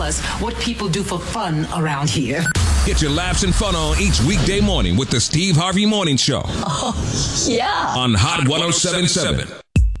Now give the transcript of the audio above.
us what people do for fun around here. Get your laughs and fun on each weekday morning with the Steve Harvey Morning Show. Oh, yeah. On Hot 107.7.